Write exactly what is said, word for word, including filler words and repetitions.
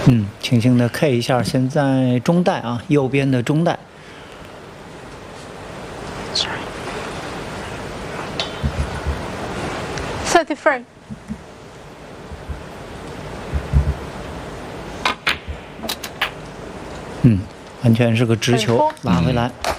嗯，轻轻的 K 一下，现在中带啊，右边的中带。 thirty frame。 嗯，完全是个直球，拉回来。